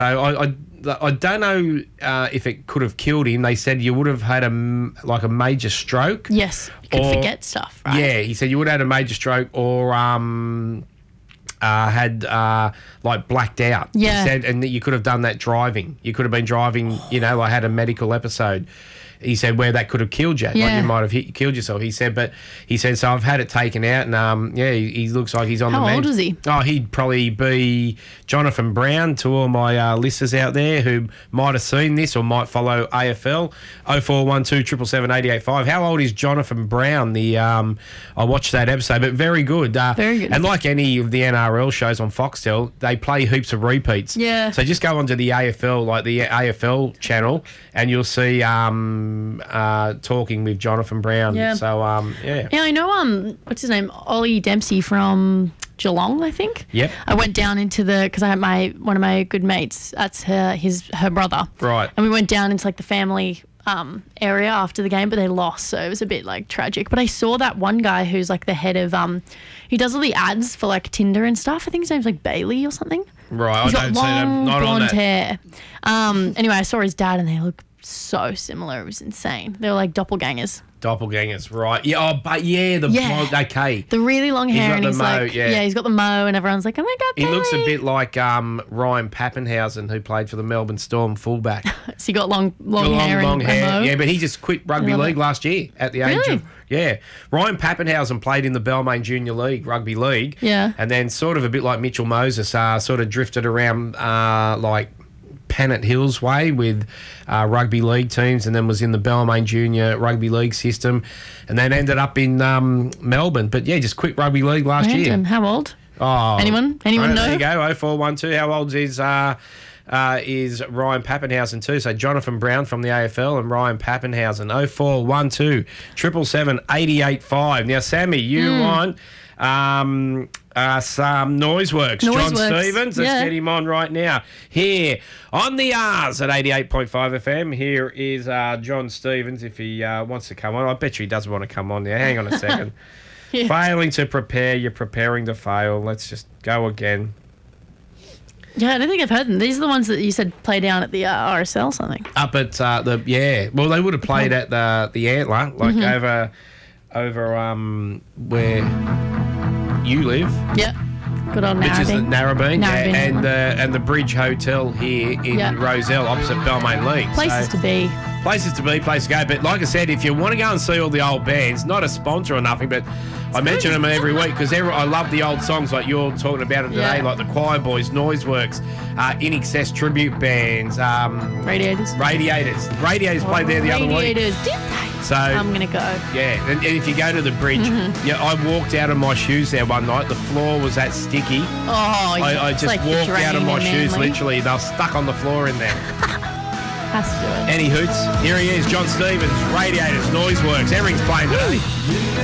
I don't know if it could have killed him. They said you would have had a major stroke. Yes, you could forget stuff, right? Yeah, he said you would have had a major stroke or had blacked out. Yeah. He said, and that you could have done that driving. You could have been driving, had a medical episode. He said where that could have killed you. Yeah. Like you might have killed yourself. He said, so I've had it taken out and, he looks like he's on the mend. How old is he? Oh, he'd probably be Jonathan Brown to all my listeners out there who might have seen this or might follow AFL. 0412 777 885. How old is Jonathan Brown? I watched that episode, but very good. Very good. And like any of the NRL shows on Foxtel, they play heaps of repeats. Yeah. So just go onto the AFL, like the AFL channel, and you'll see talking with Jonathan Brown. Yeah. So, yeah. Yeah, I know, what's his name? Ollie Dempsey from Geelong, I think. Yep. I went down into because I had one of my good mates, that's her brother. Right. And we went down into the family area after the game, but they lost, so it was a bit tragic. But I saw that one guy who's the head of he does all the ads for Tinder and stuff. I think his name's Bailey or something. Right. He's I don't got see them. long Not on blonde that. hair. Anyway, I saw his dad and they look so similar. It was insane. They were like doppelgangers. Doppelgangers, right. Yeah, okay. The really long hair. got and the he's mo, yeah. he's got the mo and everyone's like, oh my God, He Bailey. looks a bit like Ryan Pappenhausen, who played for the Melbourne Storm fullback. So he got long hair and a mo. Yeah, but he just quit rugby league last year at the age of... Yeah. Ryan Pappenhausen played in the Balmain Junior League, rugby league. Yeah. And then sort of a bit like Mitchell Moses, sort of drifted around Pennant Hills way with rugby league teams, and then was in the Balmain Junior rugby league system, and then ended up in Melbourne. But yeah, just quit rugby league last year. And how old? Oh, Anyone know? There you go. 0412. How old is Ryan Pappenhausen too? So Jonathan Brown from the AFL and Ryan Pappenhausen. 0412 777 885. Now, Sammy, you want some Noiseworks. John Stevens, let's get him on right now. Here on the R's at 88.5 FM, here is John Stevens if he wants to come on. I bet you he doesn't want to come on now. Hang on a second. Yeah. Failing to prepare, you're preparing to fail. Let's just go again. Yeah, I don't think I've heard them. These are the ones that you said play down at the RSL or something. Up at well, they would have played at the Antler, over where you live. Yeah. Good old Which is the Narrabeen. Narrabeen, and the Bridge Hotel here in Rozelle, opposite Balmain League. Places to be. Places to be, place to go. But like I said, if you want to go and see all the old bands, not a sponsor or nothing, but I mention them every week because I love the old songs like you're talking about them today, like the Choir Boys, Noiseworks, In Excess tribute bands. Radiators. Radiators played there the other week. Radiators, did they? So I'm going to go. Yeah, and if you go to the Bridge, I walked out of my shoes there one night. The floor was that sticky. Oh, yeah. I just walked out of my shoes, literally. They were stuck on the floor in there. Has to do it. Any hoots? Here he is, John Stevens, Radiators, Noiseworks. Everything's playing today.